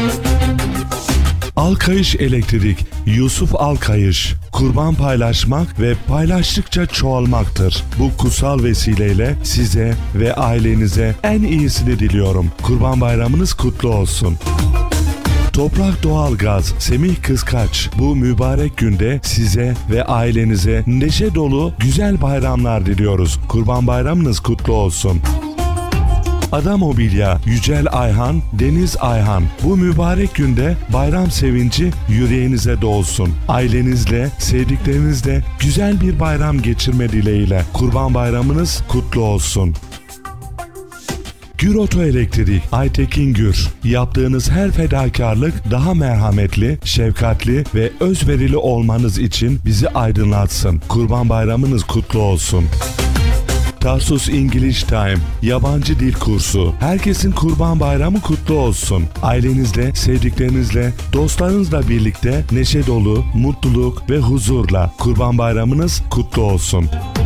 Alkayış Elektrik, Yusuf Alkayış. Kurban paylaşmak ve paylaştıkça çoğalmaktır. Bu kutsal vesileyle size ve ailenize en iyisini diliyorum. Kurban Bayramınız kutlu olsun. Toprak Doğalgaz, Semih Kıskaç, bu mübarek günde size ve ailenize neşe dolu güzel bayramlar diliyoruz. Kurban Bayramınız kutlu olsun. Ada Mobilya, Yücel Ayhan, Deniz Ayhan. Bu mübarek günde bayram sevinci yüreğinize dolsun. Ailenizle, sevdiklerinizle güzel bir bayram geçirme dileğiyle. Kurban Bayramınız kutlu olsun. Gür Oto Elektrik, Aytekin Gür. Yaptığınız her fedakarlık daha merhametli, şefkatli ve özverili olmanız için bizi aydınlatsın. Kurban Bayramınız kutlu olsun. Tarsus English Time, yabancı dil kursu. Herkesin Kurban Bayramı kutlu olsun. Ailenizle, sevdiklerinizle, dostlarınızla birlikte neşe dolu, mutluluk ve huzurla Kurban Bayramınız kutlu olsun.